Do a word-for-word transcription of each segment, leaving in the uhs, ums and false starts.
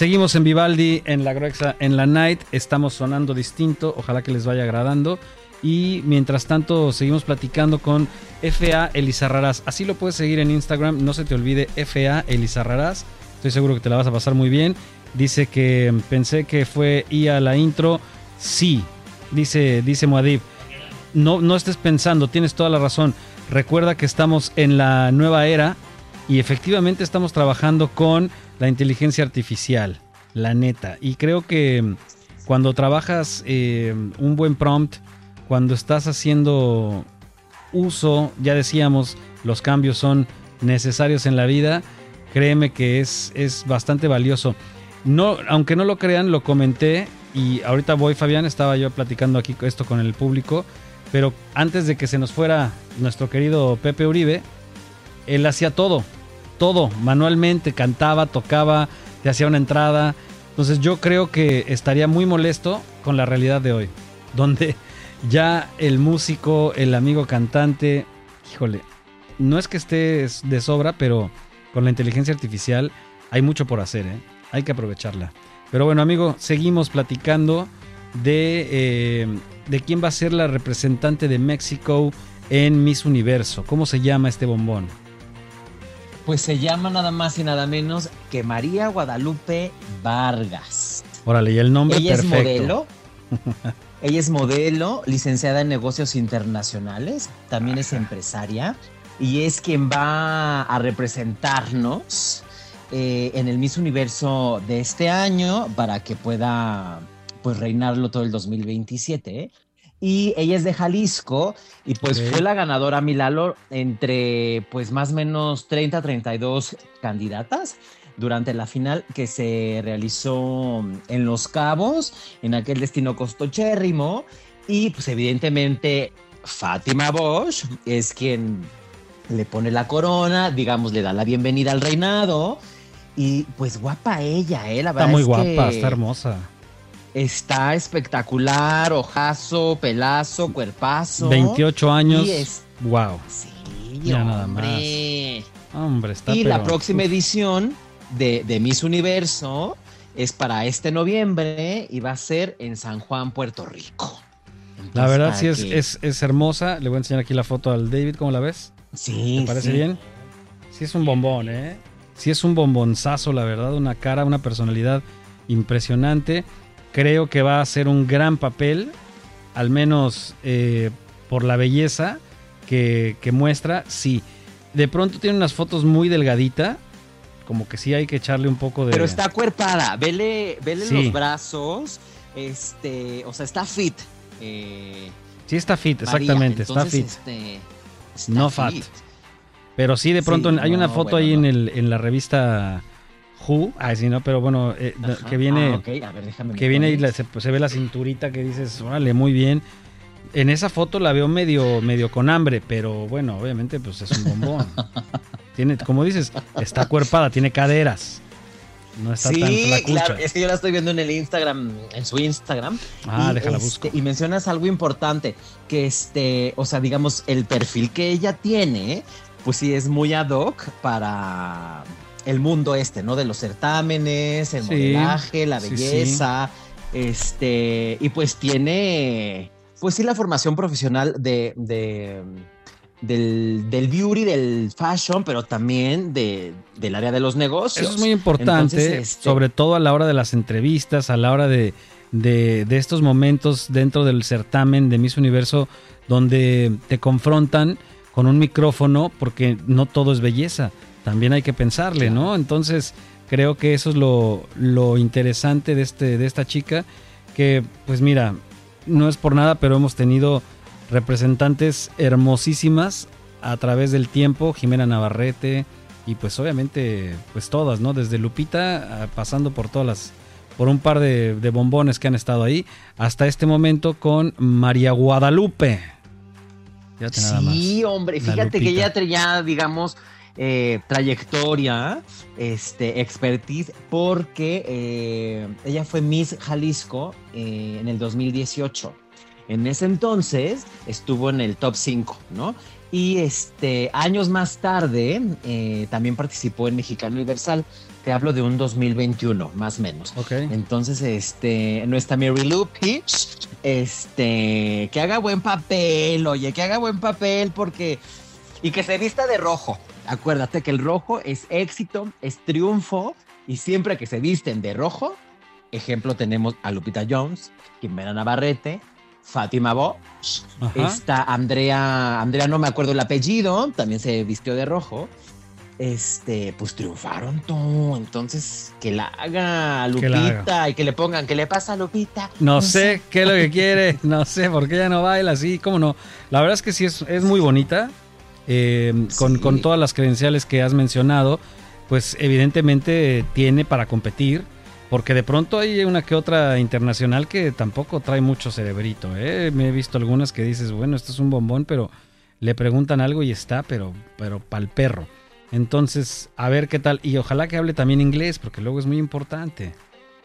Seguimos en Vivaldi, en la Gruexa, en la Night. Estamos sonando distinto, ojalá que les vaya agradando. Y mientras tanto seguimos platicando con F A Elizarrarás. Así lo puedes seguir en Instagram, no se te olvide, F A Elizarrarás. Estoy seguro que te la vas a pasar muy bien. Dice que pensé que fue I A la intro. Sí, dice, dice Muad'Dib. No, no estés pensando, tienes toda la razón. Recuerda que estamos en la nueva era y efectivamente estamos trabajando con la inteligencia artificial, la neta. Y creo que cuando trabajas eh, un buen prompt, cuando estás haciendo uso, ya decíamos, los cambios son necesarios en la vida, créeme que es, es bastante valioso. No, aunque no lo crean, lo comenté y ahorita voy, Fabián, estaba yo platicando aquí esto con el público, pero antes de que se nos fuera nuestro querido Pepe Uribe, él hacía todo, todo, manualmente, cantaba, tocaba, te hacía una entrada. Entonces yo creo que estaría muy molesto con la realidad de hoy, donde ya el músico, el amigo cantante, híjole, no es que esté de sobra, pero con la inteligencia artificial hay mucho por hacer, ¿eh? Hay que aprovecharla. Pero bueno, amigo, seguimos platicando de, eh, de quién va a ser la representante de México en Miss Universo. ¿Cómo se llama este bombón? Pues se llama nada más y nada menos que María Guadalupe Vargas. Órale, y el nombre Ella perfecto. es modelo. Ella es modelo, licenciada en negocios internacionales, también es empresaria y es quien va a representarnos eh, en el Miss Universo de este año para que pueda pues reinarlo todo el dos mil veintisiete. ¿eh? Y ella es de Jalisco y pues okay. fue la ganadora Milalo entre pues más o menos treinta a treinta y dos candidatas durante la final que se realizó en Los Cabos, en aquel destino costochérrimo. Y pues evidentemente Fátima Bosch es quien le pone la corona, digamos, le da la bienvenida al reinado. Y pues guapa ella, ¿eh? La verdad está muy es guapa, que está hermosa. Está espectacular, ojazo, pelazo, cuerpazo. veintiocho años, y es... wow. Sí, ya hombre. nada más. Hombre, está Y pero... la próxima edición de, de Miss Universo es para este noviembre y va a ser en San Juan, Puerto Rico. Entonces, la verdad sí es, que... es, es hermosa. Le voy a enseñar aquí la foto al David, ¿cómo la ves? Sí, ¿Te parece sí. bien? Sí es un bombón, ¿eh? Sí es un bombonzazo, la verdad. Una cara, una personalidad impresionante. Creo que va a ser un gran papel, al menos eh, por la belleza que, que muestra. Sí, de pronto tiene unas fotos muy delgadita, como que sí hay que echarle un poco de... Pero está acuerpada, vele, vele sí. los brazos, este, o sea, está fit. Eh, sí está fit, María. exactamente, Entonces, está fit. Este, está no fit. fat. Pero sí, de pronto sí, hay no, una foto bueno, ahí no. en, el, en la revista Who, ah, sí, no, pero bueno, eh, Ajá. que viene, ah, okay. A ver, déjame que viene y la, se, se ve la cinturita que dices, órale, muy bien. En esa foto la veo medio, medio con hambre, pero bueno, obviamente pues es un bombón. Tiene, como dices, está cuerpada, tiene caderas. No está sí, tan flacucha. claro, es que yo la estoy viendo en el Instagram, en su Instagram. Ah, y, déjala este, busco. Y mencionas algo importante, que este, o sea, digamos, el perfil que ella tiene, pues sí es muy ad hoc para el mundo este, ¿no? De los certámenes, el sí, modelaje, la belleza, sí, sí. este, y pues tiene, pues sí, la formación profesional de, de del, del beauty, del fashion, pero también de, del área de los negocios. Eso es muy importante, Entonces, este... sobre todo a la hora de las entrevistas, a la hora de, de, de estos momentos dentro del certamen de Miss Universo, donde te confrontan con un micrófono, porque no todo es belleza, también hay que pensarle, ¿no? Entonces creo que eso es lo, lo interesante de, este, de esta chica, que pues mira, no es por nada, pero hemos tenido representantes hermosísimas a través del tiempo, Jimena Navarrete y pues obviamente pues todas, ¿no? Desde Lupita pasando por todas las, por un par de, de bombones que han estado ahí hasta este momento con María Guadalupe. Fíjate nada más. Sí, hombre, fíjate que ella ya, digamos, eh, trayectoria, este, expertise, porque eh, ella fue Miss Jalisco eh, en el dos mil dieciocho. En ese entonces estuvo en el top cinco, ¿no? Y este, años más tarde eh, también participó en Mexicano Universal. Te hablo de un dos mil veintiuno, más o menos. Okay. Entonces, este, nuestra Mary Lou Peach, este, que haga buen papel, oye, que haga buen papel porque... Y que se vista de rojo. Acuérdate que el rojo es éxito, es triunfo. Y siempre que se visten de rojo, ejemplo tenemos a Lupita Jones, Jimena Navarrete, Fátima Bosch, está Andrea, Andrea no me acuerdo el apellido, también se vistió de rojo. Este, pues triunfaron todo. Entonces, que la haga Lupita, que la haga. Y que le pongan, ¿qué le pasa a Lupita? No, no sé, sé qué es lo que quiere, no sé por qué ella no baila así, cómo no. La verdad es que sí es, es muy bonita. Eh, con, sí. con todas las credenciales que has mencionado, pues evidentemente tiene para competir, porque de pronto hay una que otra internacional que tampoco trae mucho cerebrito, ¿eh? Me he visto algunas que dices, bueno, esto es un bombón, pero le preguntan algo y está, pero, pero pa'l perro. Entonces, a ver qué tal, y ojalá que hable también inglés, porque luego es muy importante.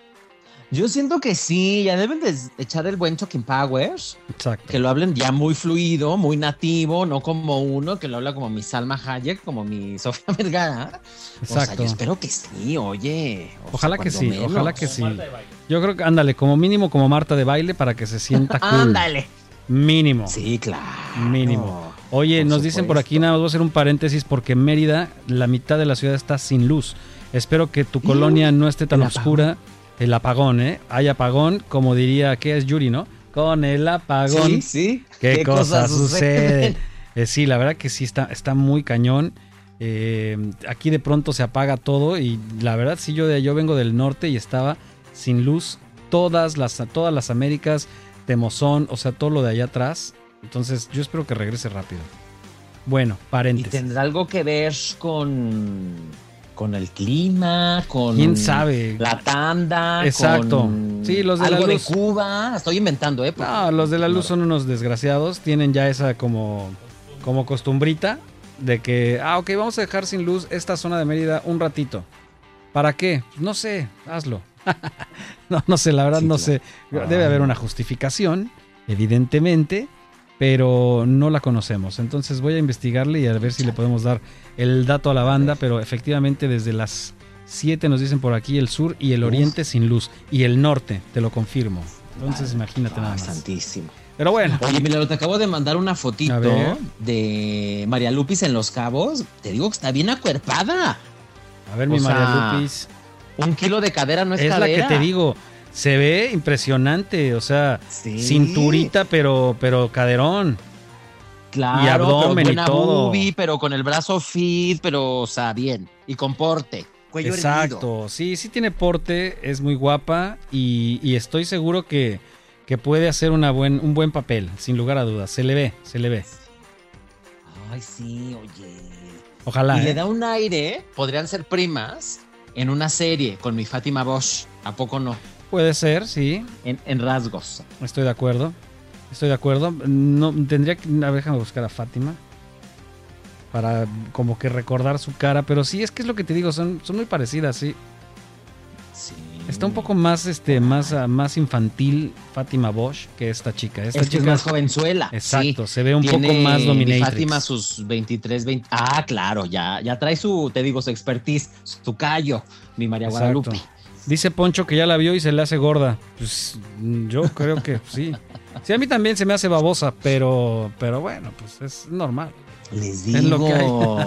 Yo siento que sí, ya deben de echar el buen Talking Powers. Exacto. Que lo hablen ya muy fluido, muy nativo, no como uno que lo habla como mi Salma Hayek, como mi Sofía Vergara. Exacto. O sea, yo espero que sí, oye. Ojalá sea, que sí, menos. ojalá que sí. Yo creo que, ándale, como mínimo como Marta de baile para que se sienta cool. Ándale. Mínimo. Sí, claro. Mínimo. Oye, por nos supuesto. Dicen por aquí, nada más voy a hacer un paréntesis porque en Mérida, la mitad de la ciudad está sin luz. Espero que tu colonia no esté tan oscura. El apagón, ¿eh? Hay apagón, como diría, ¿qué es Yuri, no? Con el apagón. Sí, sí. ¿Qué, ¿Qué cosas, cosas suceden? Eh, sí, la verdad que sí, está, está muy cañón. Eh, aquí de pronto se apaga todo y la verdad sí, yo, de, yo vengo del norte y estaba sin luz todas las, todas las Américas, Temozón, o sea, todo lo de allá atrás. Entonces yo espero que regrese rápido. Bueno, paréntesis. ¿Y tendrá algo que ver con... con el clima, con quién sabe, la tanda, exacto, con sí, los de algo la luz de Cuba, estoy inventando, eh. No, los de la luz son unos desgraciados, tienen ya esa como como costumbrita de que, ah, ok, vamos a dejar sin luz esta zona de Mérida un ratito. ¿Para qué? No sé, hazlo. no, no sé, la verdad sí, no claro. sé. Debe haber una justificación, evidentemente, pero no la conocemos. Entonces voy a investigarle y a ver si le podemos dar el dato a la banda, pero efectivamente desde las siete nos dicen por aquí el sur y el oriente Uf. sin luz, y el norte, te lo confirmo. Entonces vale. imagínate ah, nada más. Santísimo. Pero bueno. Oye, Milano, te acabo de mandar una fotito de María Lupis en Los Cabos. Te digo que está bien acuerpada. A ver, o mi sea, María Lupis. Un kilo de cadera no es, es cadera. Es la que te digo. Se ve impresionante, o sea, sí. cinturita, pero, pero caderón. Claro, y abdomen pero y todo. Boobie, pero con el brazo fit, pero, o sea, bien. Y con porte. Cuello Exacto, erguido. sí, sí tiene porte, es muy guapa y, y estoy seguro que, que puede hacer una buen, un buen papel, sin lugar a dudas. Se le ve, se le ve. Ay, sí, oye. Ojalá. Y ¿eh? le da un aire, podrían ser primas en una serie con mi Fátima Bosch. ¿A poco no? Puede ser, sí. En, en rasgos. Estoy de acuerdo. Estoy de acuerdo. No, tendría que... A ver, déjame buscar a Fátima. Para como que recordar su cara. Pero sí, es que es lo que te digo. Son, son muy parecidas, sí. Sí. Está un poco más, este, más, más infantil Fátima Bosch que esta chica. Esta es chica que es más jovenzuela. Exacto, sí. se ve un Tiene poco más dominatrix. Fátima sus veintitrés, veinte. Ah, claro, ya, ya trae su, te digo, su expertise, su callo, mi María Exacto. Guadalupe. Dice Poncho que ya la vio y se le hace gorda. Pues yo creo que sí. Sí, a mí también se me hace babosa, pero, pero bueno, pues es normal. Les digo. Es lo que hay.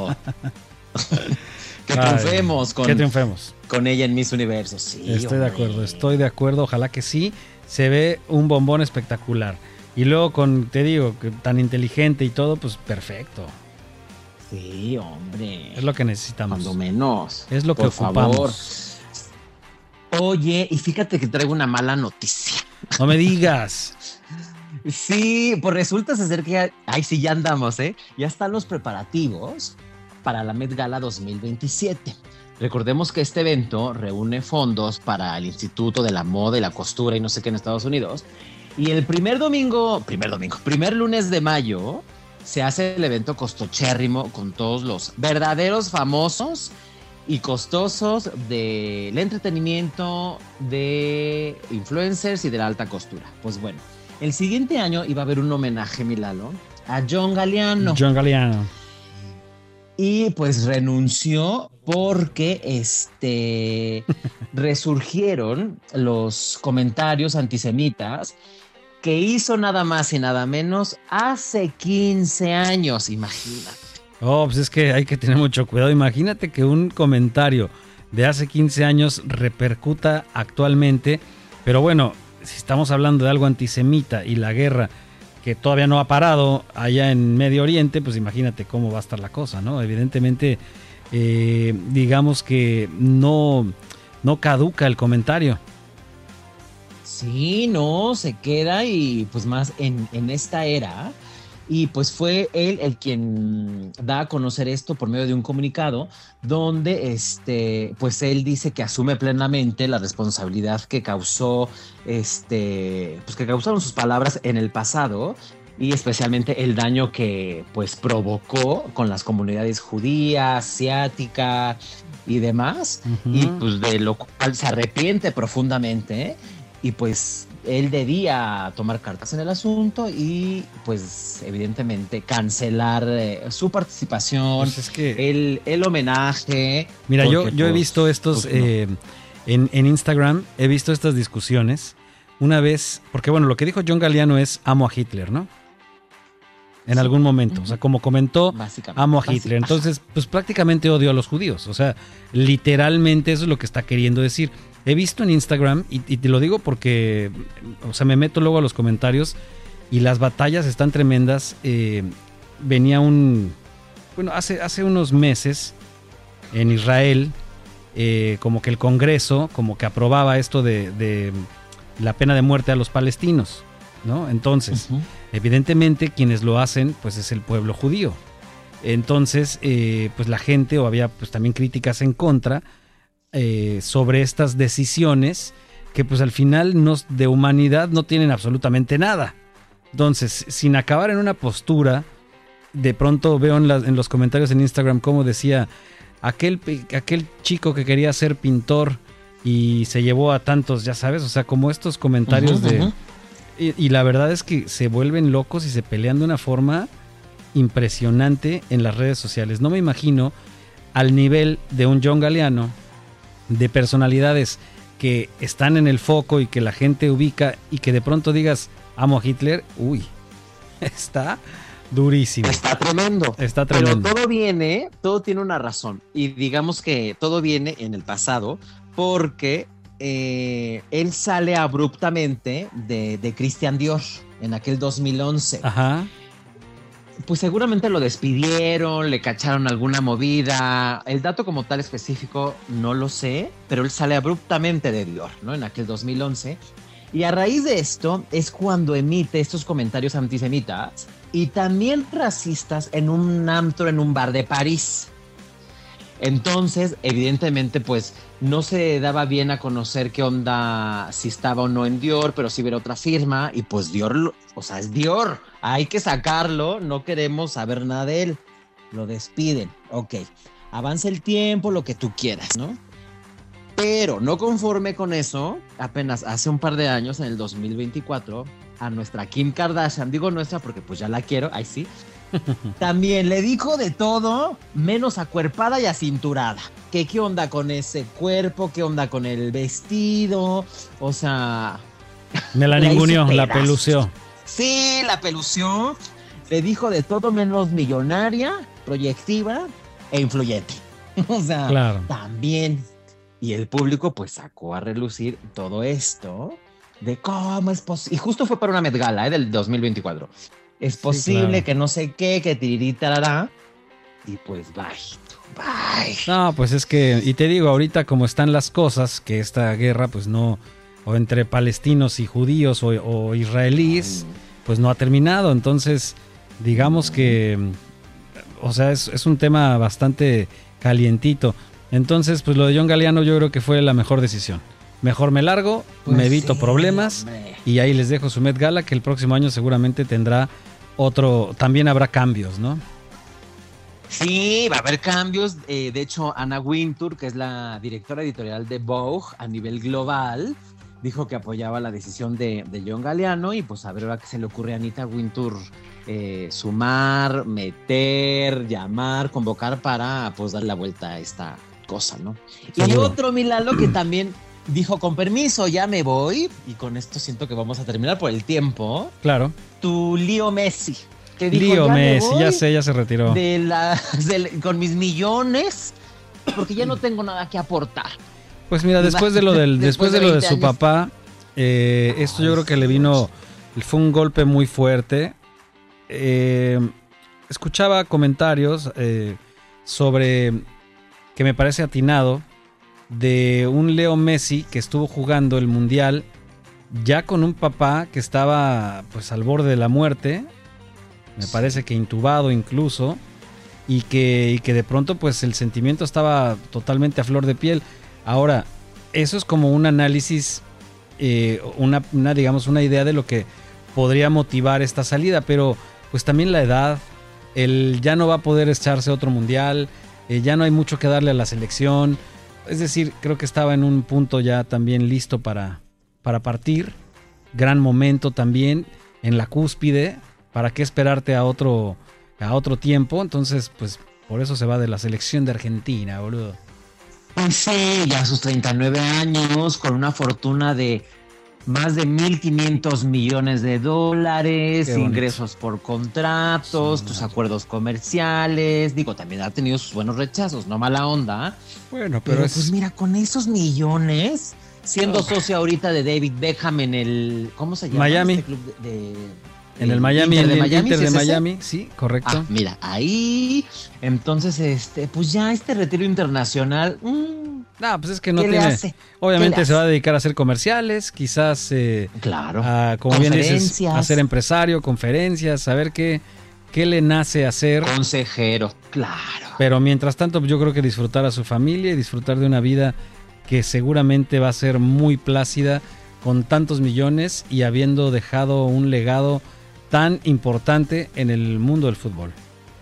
que triunfemos con, que triunfemos con ella en Miss Universo. Sí, estoy hombre. de acuerdo, estoy de acuerdo. Ojalá que sí. Se ve un bombón espectacular. Y luego con, te digo, que tan inteligente y todo, pues perfecto. Sí, hombre. Es lo que necesitamos. Cuando menos. Es lo que Por ocupamos. Favor. Oye, y fíjate que traigo una mala noticia. No me digas. Sí, pues resulta ser que ya, ay, sí, ya andamos, ¿eh? Ya están los preparativos para la Met Gala dos mil veintisiete. Recordemos que este evento reúne fondos para el Instituto de la Moda y la Costura y no sé qué en Estados Unidos. Y el primer domingo, primer domingo, primer lunes de mayo, se hace el evento costochérrimo con todos los verdaderos famosos y costosos del entretenimiento, de influencers y de la alta costura. Pues bueno, el siguiente año iba a haber un homenaje, Milalo, a John Galliano. John Galliano. Y pues renunció porque este, resurgieron los comentarios antisemitas que hizo nada más y nada menos hace quince años, imagínate. Oh, pues es que hay que tener mucho cuidado. Imagínate que un comentario de hace quince años repercuta actualmente, pero bueno, si estamos hablando de algo antisemita y la guerra que todavía no ha parado allá en Medio Oriente, pues imagínate cómo va a estar la cosa, ¿no? Evidentemente, eh, digamos que no, no caduca el comentario. Sí, no, se queda y pues más en, en esta era. Y pues fue él el quien da a conocer esto por medio de un comunicado donde este, pues él dice que asume plenamente la responsabilidad que causó, este, pues que causaron sus palabras en el pasado y especialmente el daño que pues provocó con las comunidades judía, asiática y demás. Uh-huh. Y pues de lo cual se arrepiente profundamente y pues él debía tomar cartas en el asunto y pues evidentemente cancelar eh, su participación, pues es que, el, el homenaje. Mira, porque, yo, yo pues, he visto estos pues, no. eh, en, en Instagram, he visto estas discusiones una vez, porque bueno, lo que dijo John Galliano es amo a Hitler, ¿no? En sí. algún momento, uh-huh. o sea, como comentó, amo a Hitler, entonces pues prácticamente odio a los judíos, o sea, literalmente eso es lo que está queriendo decir. He visto en Instagram, y, y te lo digo porque, o sea, me meto luego a los comentarios y las batallas están tremendas. Eh, venía un, bueno, hace, hace unos meses en Israel, eh, como que el Congreso, como que aprobaba esto de, de la pena de muerte a los palestinos, ¿no? Entonces, uh-huh. evidentemente quienes lo hacen, pues es el pueblo judío. Entonces, eh, pues la gente, o había pues también críticas en contra, Eh, sobre estas decisiones que pues al final no, de humanidad no tienen absolutamente nada. Entonces, sin acabar en una postura, de pronto veo en, la, en los comentarios en Instagram como decía aquel, aquel chico que quería ser pintor y se llevó a tantos, ya sabes, o sea, como estos comentarios uh-huh, de... Uh-huh. Y, y la verdad es que se vuelven locos y se pelean de una forma impresionante en las redes sociales. No me imagino al nivel de un John Galliano, de personalidades que están en el foco y que la gente ubica y que de pronto digas amo a Hitler, uy, está durísimo. Está tremendo. Está tremendo. Pero todo viene, todo tiene una razón y digamos que todo viene en el pasado porque eh, él sale abruptamente de, de Christian Dior en aquel dos mil once. Ajá. Pues seguramente lo despidieron, le cacharon alguna movida. El dato como tal específico no lo sé, pero él sale abruptamente de Dior, ¿no? En aquel dos mil once. Y a raíz de esto es cuando emite estos comentarios antisemitas y también racistas en un antro, en un bar de París. Entonces, evidentemente, pues no se daba bien a conocer qué onda, si estaba o no en Dior, pero sí ver otra firma. Y pues Dior, o sea, es Dior. Hay que sacarlo, no queremos saber nada de él. Lo despiden. Ok, avanza el tiempo, lo que tú quieras, ¿no? Pero no conforme con eso, apenas hace un par de años, en el dos mil veinticuatro, a nuestra Kim Kardashian, digo nuestra porque pues ya la quiero, ahí sí, también le dijo de todo, menos acuerpada y acinturada. ¿Qué, ¿Qué onda con ese cuerpo? ¿Qué onda con el vestido? O sea... Me la ninguneó, la peluceó. Sí, la peluceó. Le dijo de todo menos millonaria, proyectiva e influyente. O sea, claro. También. Y el público pues sacó a relucir todo esto de cómo es posible. Y justo fue para una Met Gala, ¿eh? Del dos mil veinticuatro. Es posible, sí, claro, que no sé qué, que tiritará. Y pues bye, bye. No, pues es que, y te digo, ahorita como están las cosas, que esta guerra pues no, o entre palestinos y judíos o, o israelíes, mm. pues no ha terminado. Entonces, digamos mm. que, o sea, es, es un tema bastante calientito. Entonces, pues lo de John Galliano yo creo que fue la mejor decisión. Mejor me largo, pues me evito sí, problemas, hombre. Y ahí les dejo su Met Gala, que el próximo año seguramente tendrá otro, también habrá cambios, ¿no? Sí, va a haber cambios. Eh, de hecho, Anna Wintour, que es la directora editorial de Vogue a nivel global, dijo que apoyaba la decisión de, de John Galliano y pues a ver ahora qué se le ocurre a Anita Wintour eh, sumar, meter, llamar, convocar para pues dar la vuelta a esta cosa, ¿no? Seguro. Y otro Milalo que también dijo con permiso, ya me voy, y con esto siento que vamos a terminar por el tiempo. Claro. Tu Leo Messi. Que dijo, Leo ya Messi, ya sé, ya se retiró. De la, de, con mis millones, porque ya no tengo nada que aportar. Pues mira, después de lo del, después, después de, de lo de su años. papá, eh, esto Ay, yo creo que le vino, fue un golpe muy fuerte. Eh, escuchaba comentarios eh, sobre que me parece atinado de un Leo Messi que estuvo jugando el Mundial ya con un papá que estaba pues al borde de la muerte, me sí. parece que intubado incluso, y que, y que de pronto pues el sentimiento estaba totalmente a flor de piel. Ahora, eso es como un análisis, eh, una, una, digamos, una idea de lo que podría motivar esta salida, pero pues también la edad, él ya no va a poder echarse otro mundial, eh, ya no hay mucho que darle a la selección, es decir, creo que estaba en un punto ya también listo para, para partir, gran momento también, en la cúspide, ¿para qué esperarte a otro, a otro tiempo? Entonces, pues por eso se va de la selección de Argentina, boludo. Pues sí, ya a sus treinta y nueve años, con una fortuna de más de mil quinientos millones de dólares, ingresos por contratos, sí, tus acuerdos comerciales. Digo, también ha tenido sus buenos rechazos, no mala onda. Bueno, pero, pero es... pues mira, con esos millones, siendo oh. socio ahorita de David Beckham en el, ¿cómo se llama? Miami. Este club de, de, en el Miami, en el Inter de Miami, sí, correcto. Ah, mira, ahí, entonces, este, pues ya este retiro internacional. Mmm, no, pues es que no tiene. Obviamente se va a dedicar a hacer comerciales, quizás. Eh, claro. A, como bien dices, a ser empresario, conferencias, saber qué, qué le nace hacer. Consejero, claro. Pero mientras tanto, yo creo que disfrutar a su familia y disfrutar de una vida que seguramente va a ser muy plácida con tantos millones y habiendo dejado un legado tan importante en el mundo del fútbol.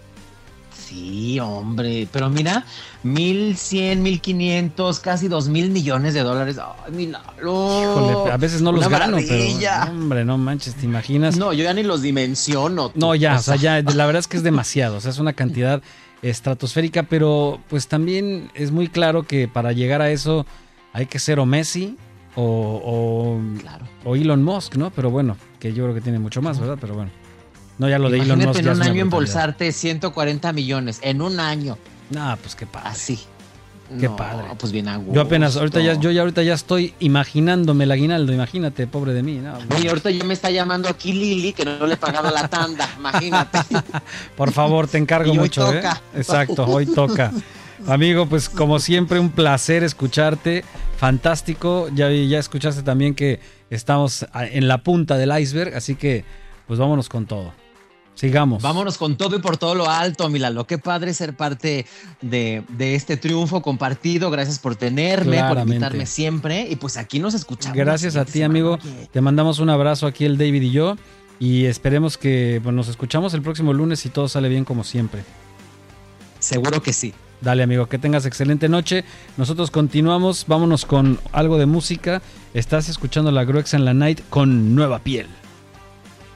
Sí, hombre, pero mira, mil cien, mil quinientos, casi dos mil millones de dólares. Ay, Milalo. Híjole, a veces no los gano, maravilla. pero hombre, no manches, ¿te imaginas? No, yo ya ni los dimensiono. No, ya, o sea, ya, la verdad es que es demasiado, o sea, es una cantidad estratosférica, pero pues también es muy claro que para llegar a eso hay que ser o Messi o, o, claro. o Elon Musk, ¿no? Pero bueno, que yo creo que tiene mucho más, ¿verdad? Pero bueno. No, ya lo de Elon Musk. Imagínate en un año embolsarte ciento cuarenta millones, en un año. No, pues qué padre. Así. Qué no, padre. Pues bien a gusto. Yo apenas, ahorita ya, yo ya ahorita ya estoy imaginándome el aguinaldo, imagínate, pobre de mí. No, Oye, ahorita ya me está llamando aquí Lili, que no le he pagado la tanda, imagínate. Por favor, te encargo y mucho. Hoy toca. ¿eh? Exacto, hoy toca. Amigo, pues como siempre, un placer escucharte. Fantástico. Ya, ya escuchaste también que estamos en la punta del iceberg, así que pues vámonos con todo. Sigamos. Vámonos con todo y por todo lo alto, Milalo. Qué padre ser parte de, de este triunfo compartido. Gracias por tenerme, Claramente. por invitarme siempre. Y pues aquí nos escuchamos. Gracias a ti, amigo. Que... Te mandamos un abrazo aquí el David y yo. Y esperemos que pues, nos escuchamos el próximo lunes y todo sale bien como siempre. Seguro que sí. Dale, amigo, que tengas excelente noche. Nosotros continuamos. Vámonos con algo de música. Estás escuchando la Gruexa en la Night con Nueva Piel.